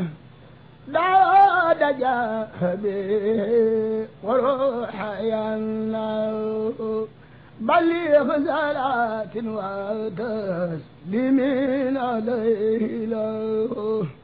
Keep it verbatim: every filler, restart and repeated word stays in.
داود جابي وروحي الله بلغ صلاة وتسليم عليه له